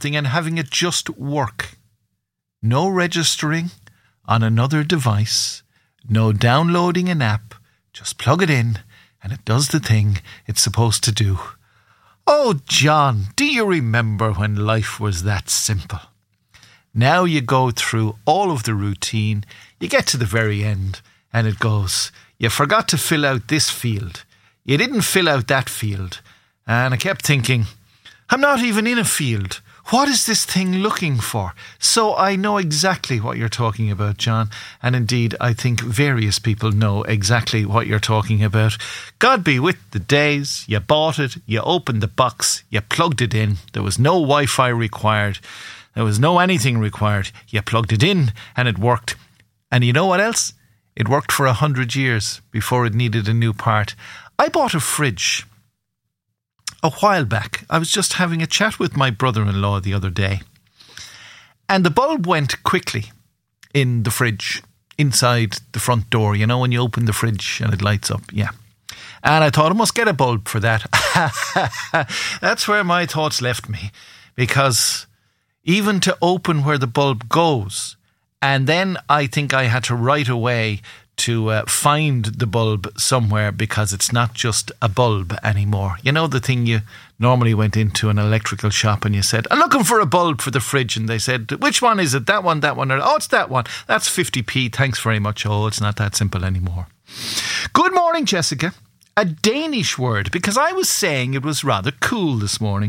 something and having it just work. No registering on another device, no downloading an app, just plug it in and it does the thing it's supposed to do. Oh, John, do you remember when life was that simple? Now you go through all of the routine, you get to the very end and it goes, you forgot to fill out this field. You didn't fill out that field. And I kept thinking, I'm not even in a field. What is this thing looking for? So I know exactly what you're talking about, John. And indeed, I think various people know exactly what you're talking about. God be with the days. You bought it, you opened the box, you plugged it in. There was no Wi-Fi required. There was no anything required. You plugged it in and it worked. And you know what else? It worked for 100 years before it needed a new part. I bought a fridge a while back. I was just having a chat with my brother-in-law the other day. And the bulb went quickly in the fridge, inside the front door. You know, when you open the fridge and it lights up. Yeah. And I thought I must get a bulb for that. That's where my thoughts left me. Because even to open where the bulb goes, and then I think I had to right away to find the bulb somewhere, because it's not just a bulb anymore. You know, the thing you normally went into an electrical shop and you said, I'm looking for a bulb for the fridge. And they said, which one is it? That one? Or, oh, it's that one. That's 50p. Thanks very much. Oh, it's not that simple anymore. Good morning, Jessica. A Danish word, because I was saying it was rather cool this morning.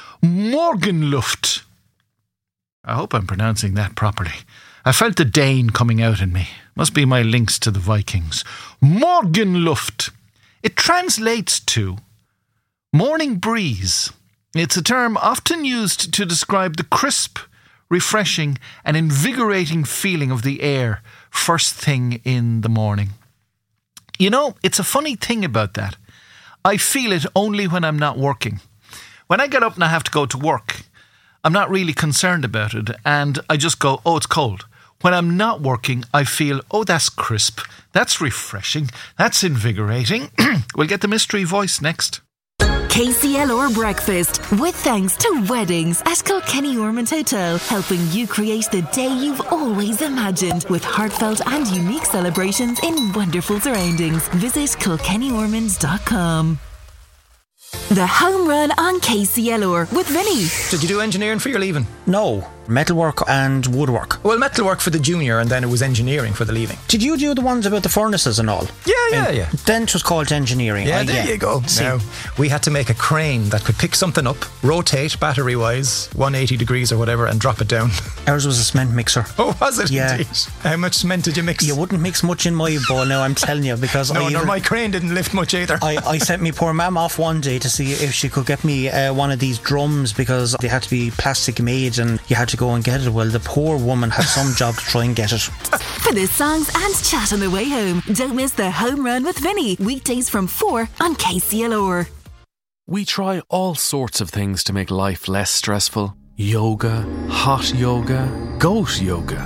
Morgenluft. I hope I'm pronouncing that properly. I felt the Dane coming out in me. Must be my links to the Vikings. Morgenluft. It translates to morning breeze. It's a term often used to describe the crisp, refreshing and invigorating feeling of the air first thing in the morning. You know, it's a funny thing about that. I feel it only when I'm not working. When I get up and I have to go to work, I'm not really concerned about it, and I just go, oh, it's cold. When I'm not working, I feel, oh, that's crisp, that's refreshing, that's invigorating. We'll get the mystery voice next. KCLR Breakfast, with thanks to Weddings at Kilkenny Ormond Hotel, helping you create the day you've always imagined, with heartfelt and unique celebrations in wonderful surroundings. Visit kilkennyormonds.com. The Home Run on KCLR with Vinny. Did you do engineering for your leaving? No, metalwork and woodwork. Well, metalwork for the junior, and then it was engineering for the leaving. Did you do the ones about the furnaces and all? Yeah. Then it was called engineering. Yeah, there you go. Now, we had to make a crane that could pick something up, rotate battery-wise, 180 degrees or whatever, and drop it down. Ours was a cement mixer. Oh, was it? Yeah. Indeed. How much cement did you mix? You wouldn't mix much in my bowl now, I'm telling you, because my crane didn't lift much either. I sent me poor mum off one day to see if she could get me one of these drums, because they had to be plastic made and you had to go and get it. Well, the poor woman had some job to try and get it. For the songs and chat on the way home, don't miss the Home Run with Vinny, weekdays from 4 on KCLR. We try all sorts of things to make life less stressful. Yoga, hot yoga, goat yoga.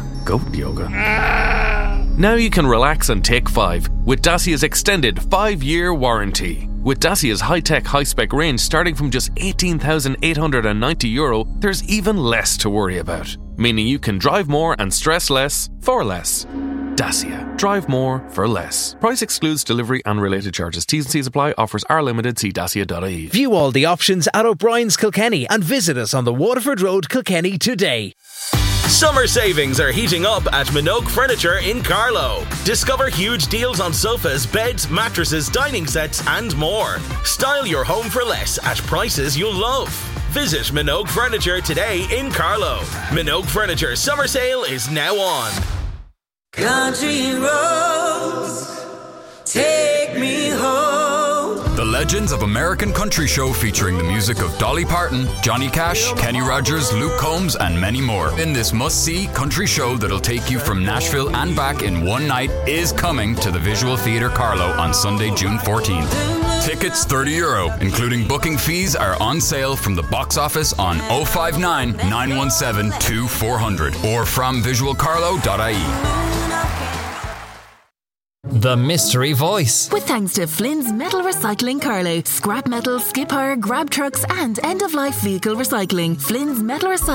Now you can relax and take 5 with Dacia's extended 5-year warranty. With Dacia's high-tech, high-spec range starting from just €18,890, there's even less to worry about. Meaning you can drive more and stress less for less. Dacia. Drive more for less. Price excludes delivery and related charges. T's and C's apply. Offers are limited. See dacia.ie. View all the options at O'Brien's Kilkenny and visit us on the Waterford Road, Kilkenny today. Summer savings are heating up at Minogue Furniture in Carlow. Discover huge deals on sofas, beds, mattresses, dining sets and more. Style your home for less at prices you'll love. Visit Minogue Furniture today in Carlow. Minogue Furniture summer sale is now on. Country roads, take me home. The Legends of American Country Show, featuring the music of Dolly Parton, Johnny Cash, Kenny Rogers, Luke Combs and many more. In this must-see country show that'll take you from Nashville and back in one night, is coming to the Visual Theatre Carlow on Sunday, June 14th. Tickets €30, including booking fees, are on sale from the box office on 059 917 2400 or from visualcarlow.ie. The Mystery Voice. With thanks to Flynn's Metal Recycling Carlow. Scrap metal, skip hire, grab trucks and end-of-life vehicle recycling. Flynn's Metal Recycling.